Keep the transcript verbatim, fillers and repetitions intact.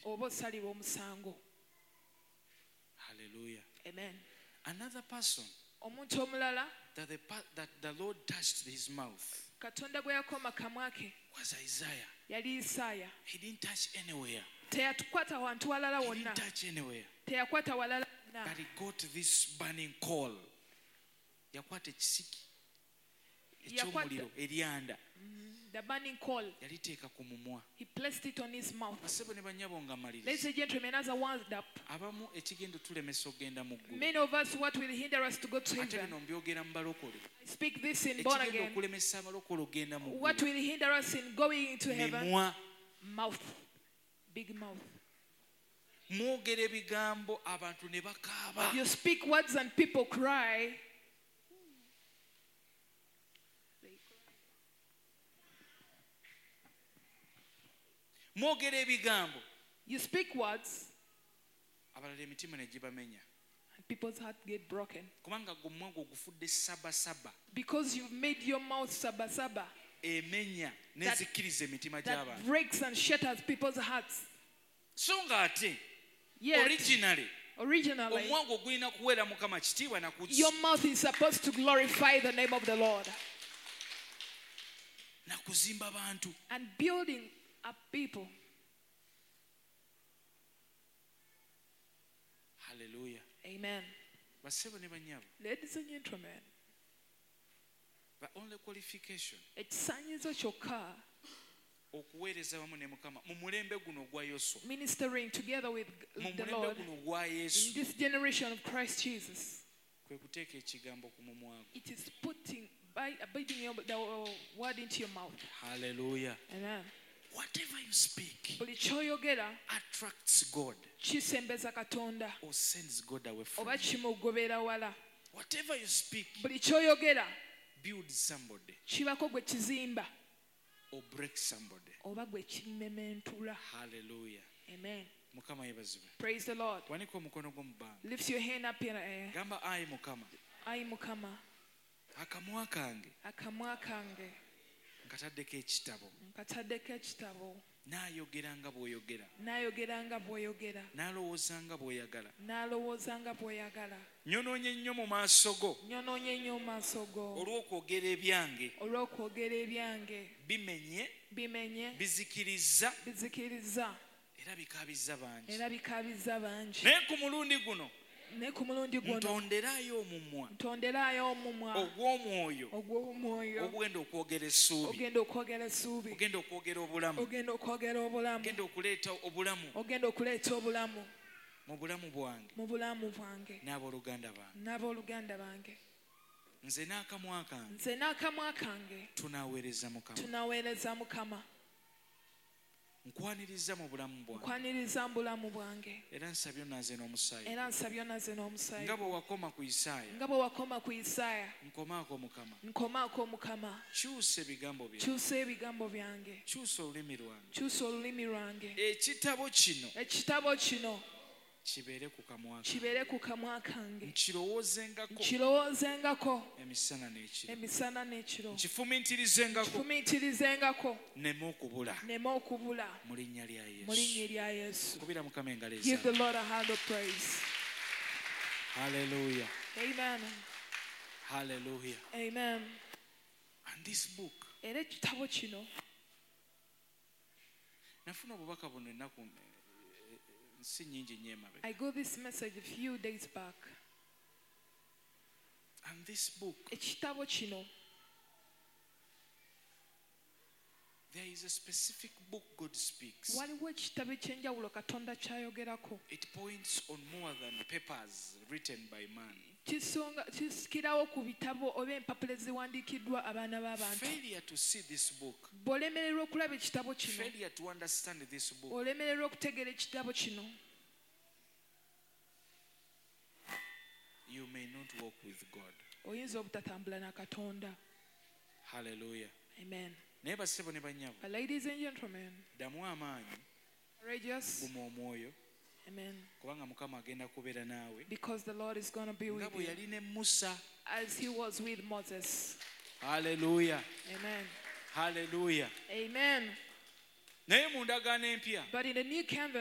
oba osalibwa omusango. Hallelujah. Amen. Another person Omuntu omulala that the, that the Lord touched his mouth Katonda gwe yakoma kamwa ke was Isaiah. yali Isaaya. He didn't touch anywhere. Teyatukwata wantu walala He wonna. didn't touch anywhere. Teyakwata walala wonna. But he got this burning coal. Yakwata ekisiki eky'omuliro eryanda. The burning coal. Yaliteeka ku mumwa. He placed it on his mouth. Basebo ne bannyabo nga Ladies maliriza. and gentlemen, as I wound up, Abamu ekigenda tulemesa okgenda mu ggulu. many of us, what will hinder us to go to Ate heaven? bino mbyogera mu balokole. I speak this in born Ekigenda again. okulemesa abalokole okgenda mu What ggulu. will hinder us in going into heaven? Mimwa. Mouth. Big mouth. Mwogera ebigambo abantu ne bakaaba. You speak words and people cry. Mwogera ebigambo. You speak words Abalala emitima ne gibamenya. and people's heart get broken. Kubanga gwe omwago gufudde sabasaba. Because you've made your mouth saba saba. Emenya n'ezikkiriza emitima That gy'abantu. breaks and shatters people's hearts. So nga ate Yet, originally originally, omwago gulina kuweera Mukama kitiibwa na kuki your mouth is supposed to glorify the name of the Lord. na kuzimba bantu. And building up people. Hallelujah. Amen. Basebo ne bannyabo. Ladies and gentlemen, The only qualification ekisaanyizo kyokka okuweereza wamu ne Mukama mu mulembe guno ogwa Yoswa. ministering together with Mu the mulembe Lord guno ogwa in Yesu. this generation of Christ Jesus, Kwe kuteeka ekigambo ku mumwago. it is putting by biting your, the word into your mouth. Hallelujah. Amen. Whatever you speak Buli ky'oyogera attracts God kisembeza Katonda or sends God away from oba you. kimugobera wala. Whatever you speak Buli ky'oyogera builds somebody kibako gwe kizimba or breaks somebody. oba gwe kimementula. Hallelujah. Amen. Mukama yebazibwe. Praise the Lord. Wanika omukono gwo mu bbanga. Lift your hand up in the air. Gamba ayi Mukama. Ayi Mukama, Akamwa kange akamwa kange nkataddeko ekitabo. nkataddeko ekitabo. Naayogera nga bw'oyogera. Naayogera nga bw'oyogera. N'alowooza nga bw'oyagala. N'alowooza nga bw'oyagala. Nyonoonye nnyo mu maaso go Nyonoonye nnyo mu maaso go olw'okwogera ebyange. olw'okwogera ebyange. Bimenye, Bimenye, bizikiriza bizikiriza era bikaabizza bangi. era bikaabizza bangi. Naye ku mulundi guno Ne ku mulundi guno ntonderayo omumwa ntonderaayo omumwa ogw'omwoyo ogw'omwoyo ogugenda okwogera essuubi, ogenda okwogera essuubi, ogenda okwogera obulamu, ogenda okwogera obulamu, ogenda okuleeta obulamu ogenda okuleeta obulamu mu bulamu bwange mu bulamu bwange n'abooluganda bange. n'abooluganda bange. Nze n'akamwa kange Nze n'akamwa kange tunaaweereza Mukama. tunaweereza Mukama. Nkwaniriza mu bulamu bwange Nkwaniriza mu bulamu bwange era nsabye onaaze n'omusaayi. era nsabye onaze n'omusaayi. Nga bwe wakoma ku Isaaya, Nga bwe wakoma ku Isaaya, nkomaako Mukama. nkomaako Mukama. Kyusa ebigambo byange, Kyusa ebigambo byange, kyusa olulimi lwange. kyusa olulimi lwange. Ekitabo kino Ekitabo kino kibeere ku kamwa kange. kibeere ku kamwa kange, Nkirowoozengako nkirowoozengako emisana n'ekiro. emisana n'ekiro, Nkifumiitirizengako kifumiitirizengako nneme okubula nneme okubula mu linnya lya mu linnya Yesu. erya Yesu. Kubira Mukama engalo Give the ezaabwe. Lord a hand of praise. Hallelujah. Amen. Hallelujah. Amen. And this book, Era ekitabo kino nafuna obubaka buno ennaku eh, nsi nnyingi nnyo emabega. I got this message a few days back. And this book, Ekitabo kino there is a specific book God speaks. waliwo ekitabo ekyenjawulo Katonda kyayogerako. It points on more than papers written by man. Kisonga kisikirawo ku bitabo oba empapula eziwandiikiddwa abaana b'abantu. Failure to see this book, Bw'olemererwa okulaba ekitabo kino, failure to understand this book, olemererwa okutegeera ekitabo kino, you may not walk with God. oyinza obutatambula na Katonda. Hallelujah. Amen. Naye basebo ne bannyabo, But ladies and gentlemen, ddamu amaanyi, courageous. guma omwoyo, Amen. kubanga Mukama agenda kubeera naawe Because the Lord is going to be nga with bwe you yali ne Musa. as he was with Moses. Hallelujah. Amen. Hallelujah. Amen. Naye mu ndagaano empya But in the new canvas,